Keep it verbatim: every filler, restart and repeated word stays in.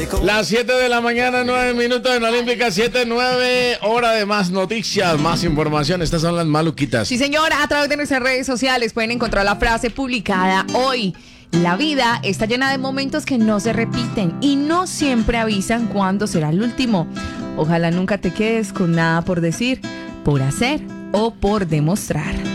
Las siete de la mañana, nueve minutos en Olímpica, siete, nueve, hora de más noticias, más información. Estas son las maluquitas. Sí, señora, a través de nuestras redes sociales pueden encontrar la frase publicada hoy. La vida está llena de momentos que no se repiten y no siempre avisan cuándo será el último. Ojalá nunca te quedes con nada por decir, por hacer o por demostrar.